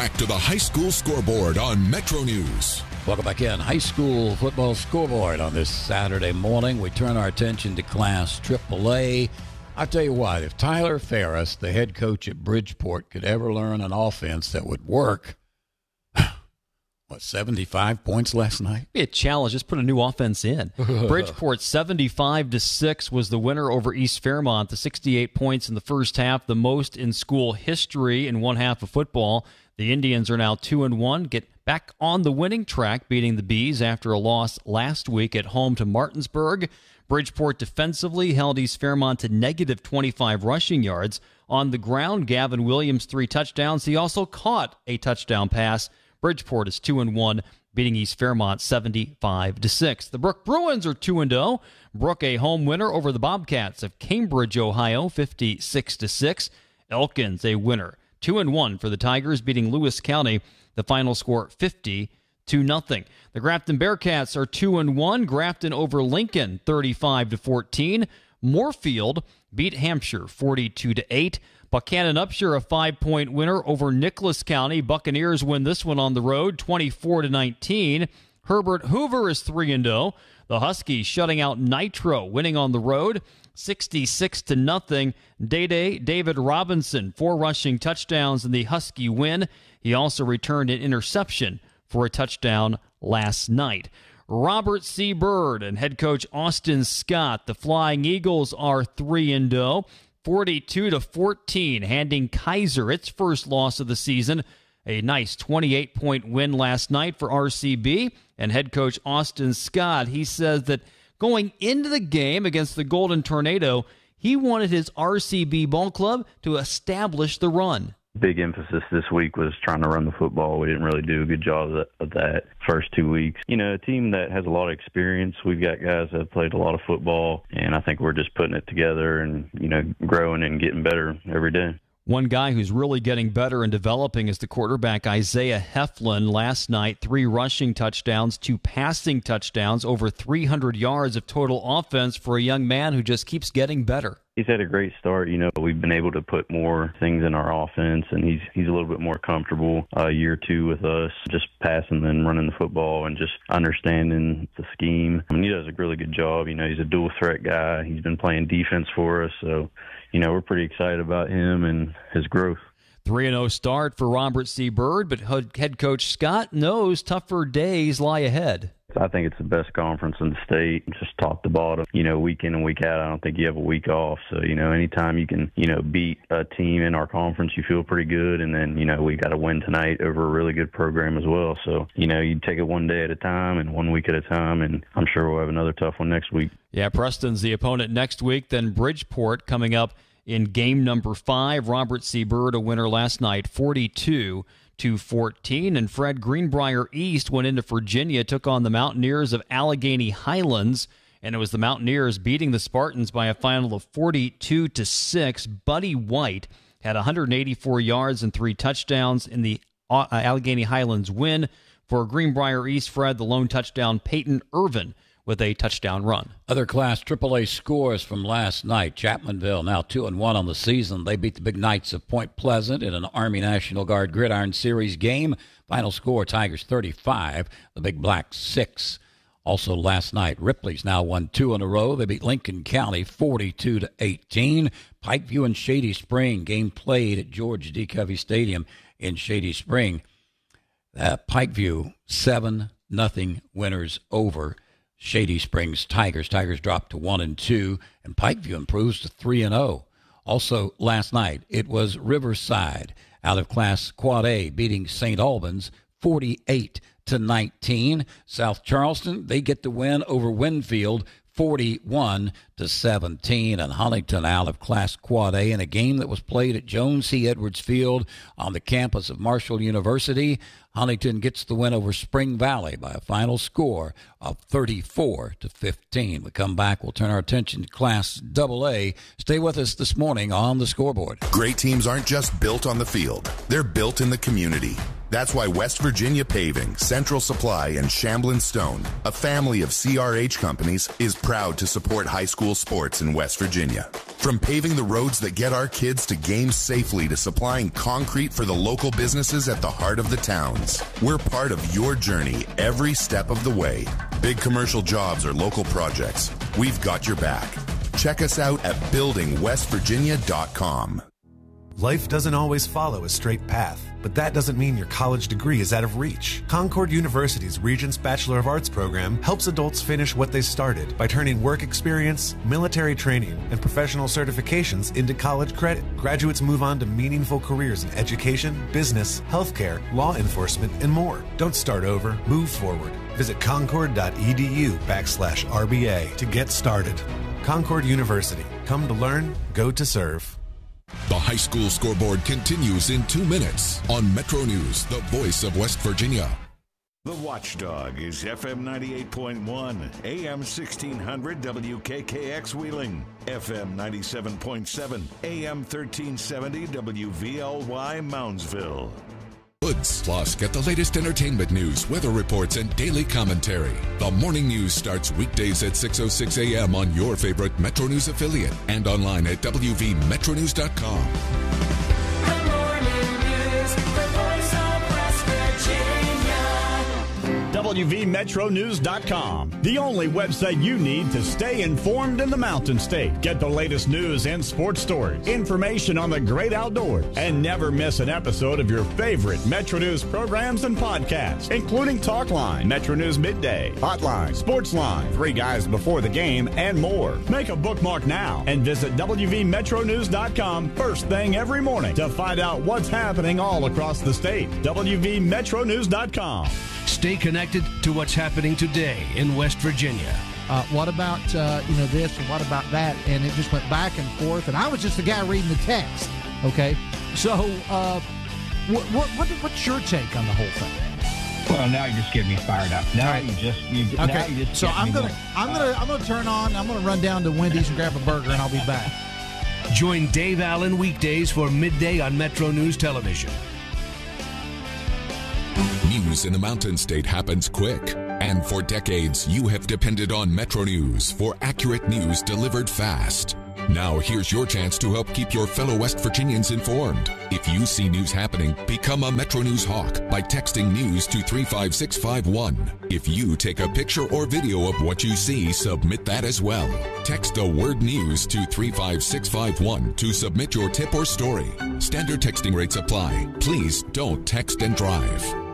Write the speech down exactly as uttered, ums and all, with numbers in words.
back to the high school scoreboard on Metro News. Welcome back in. High school football scoreboard on this Saturday morning. We turn our attention to Class triple A. I'll tell you what, if Tyler Ferris, the head coach at Bridgeport, could ever learn an offense that would work, what, seventy-five points last night? Be a challenge. Just put a new offense in. Bridgeport seventy-five to six was the winner over East Fairmont. The sixty-eight points in the first half, the most in school history in one half of football. The Indians are now two and one, get back on the winning track, beating the Bees after a loss last week at home to Martinsburg. Bridgeport defensively held East Fairmont to negative twenty-five rushing yards. On the ground, Gavin Williams, three touchdowns. He also caught a touchdown pass. Bridgeport is two and one, beating East Fairmont seventy-five to six. The Brook Bruins are two and oh. Brook a home winner over the Bobcats of Cambridge, Ohio, fifty-six to six. Elkins a winner, two and one for the Tigers, beating Lewis County. The final score fifty to nothing. The Grafton Bearcats are two and one. Grafton over Lincoln, thirty-five to fourteen. Moorfield beat Hampshire, forty-two to eight. Buchanan Upshur, a five-point winner over Nicholas County. Buccaneers win this one on the road, twenty-four to nineteen. Herbert Hoover is three and oh. The Huskies shutting out Nitro, winning on the road, sixty-six to nothing. Day-Day David Robinson, four rushing touchdowns in the Husky win. He also returned an interception for a touchdown last night. Robert C. Byrd and head coach Austin Scott, the Flying Eagles, are three and oh. forty-two to fourteen, handing Kaiser its first loss of the season. A nice twenty-eight point win last night for R C B. And head coach Austin Scott, he says that going into the game against the Golden Tornado, he wanted his R C B ball club to establish the run. Big emphasis this week was trying to run the football. We didn't really do a good job of that, of that first two weeks. You know, a team that has a lot of experience. We've got guys that have played a lot of football, and I think we're just putting it together and, you know, growing and getting better every day. One guy who's really getting better and developing is the quarterback Isaiah Heflin. Last night, three rushing touchdowns, two passing touchdowns, over three hundred yards of total offense for a young man who just keeps getting better. He's had a great start. You know, we've been able to put more things in our offense, and he's he's a little bit more comfortable uh, year two with us, just passing and running the football and just understanding the scheme. I mean, he does a really good job. You know, he's a dual threat guy. He's been playing defense for us, so, you know, we're pretty excited about him and his growth. three and oh start for Robert C. Byrd, but head coach Scott knows tougher days lie ahead. I think it's the best conference in the state, just top to bottom, you know, week in and week out. I don't think you have a week off. So, you know, anytime you can, you know, beat a team in our conference, you feel pretty good. And then, you know, we got to win tonight over a really good program as well. So, you know, you take it one day at a time and one week at a time, and I'm sure we'll have another tough one next week. Yeah, Preston's the opponent next week, then Bridgeport coming up in game number five. Robert C. Byrd, a winner last night, forty-two to fourteen, and Fred Greenbrier East went into Virginia, took on the Mountaineers of Allegheny Highlands, and it was the Mountaineers beating the Spartans by a final of forty-two to six. Buddy White had one hundred eighty-four yards and three touchdowns in the Allegheny Highlands win. For Greenbrier East, Fred, the lone touchdown, Peyton Irvin with a touchdown run. Other Class triple A scores from last night. Chapmanville now two and one on the season. They beat the Big Knights of Point Pleasant in an Army National Guard Gridiron Series game. Final score, Tigers thirty-five, the Big Blacks six. Also last night, Ripley's now won two in a row. They beat Lincoln County forty-two to eighteen. Pikeview and Shady Spring, game played at George D. Covey Stadium in Shady Spring. Uh, Pikeview seven nothing winners over Shady Springs Tigers. Tigers dropped to one and two, and Pikeview improves to three and zero. Also last night, it was Riverside out of Class Quad A beating Saint Albans forty-eight to nineteen. South Charleston, they get the win over Winfield forty-one to seventeen. And Huntington out of Class Quad A in a game that was played at Jones C. Edwards Field on the campus of Marshall University. Huntington gets the win over Spring Valley by a final score of thirty-four to fifteen. We come back, we'll turn our attention to Class double A. Stay with us this morning on the scoreboard. Great teams aren't just built on the field. They're built in the community. That's why West Virginia Paving, Central Supply, and Shamblin Stone, a family of C R H companies, is proud to support high school sports in West Virginia. From paving the roads that get our kids to games safely to supplying concrete for the local businesses at the heart of the towns, we're part of your journey every step of the way. Big commercial jobs or local projects, we've got your back. Check us out at building west virginia dot com. Life doesn't always follow a straight path, but that doesn't mean your college degree is out of reach. Concord University's Regents Bachelor of Arts program helps adults finish what they started by turning work experience, military training, and professional certifications into college credit. Graduates move on to meaningful careers in education, business, healthcare, law enforcement, and more. Don't start over, move forward. Visit concord.edu backslash RBA to get started. Concord University. Come to learn, go to serve. The high school scoreboard continues in two minutes on Metro News, the voice of West Virginia. The Watchdog is F M ninety-eight point one, A M sixteen hundred W K K X Wheeling, F M ninety-seven point seven, A M thirteen seventy W V L Y Moundsville. Woods. Plus, get the latest entertainment news, weather reports, and daily commentary. The morning news starts weekdays at six oh six a.m. on your favorite Metro News affiliate and online at w v metro news dot com. The morning news, the voice of West Virginia. W V metro news dot com, the only website you need to stay informed in the Mountain State. Get the latest news and sports stories, information on the great outdoors, and never miss an episode of your favorite Metro News programs and podcasts, including Talkline, Metro News Midday, Hotline, Sportsline, Three Guys Before the Game, and more. Make a bookmark now and visit w v metro news dot com first thing every morning to find out what's happening all across the state. w v metro news dot com. Stay connected to what's happening today in West Virginia. Uh, what about, uh, you know, this and what about that? And it just went back and forth. And I was just the guy reading the text, okay? So uh, what, what, what, what's your take on the whole thing? Well, now you're just getting me fired up. Now right. you just you, okay. Now you just so I'm gonna I'm gonna I'm gonna turn on. I'm gonna run down to Wendy's and grab a burger, and I'll be back. Join Dave Allen weekdays for midday on Metro News Television. News in the Mountain State happens quick, and for decades you have depended on Metro News for accurate news delivered fast. Now here's your chance to help keep your fellow West Virginians informed. If you see news happening, become a Metro News hawk by texting news to three five six five one. If you take a picture or video of what you see, submit that as well. Text the word news to three five six five one to submit your tip or story. Standard texting rates apply. Please don't text and drive.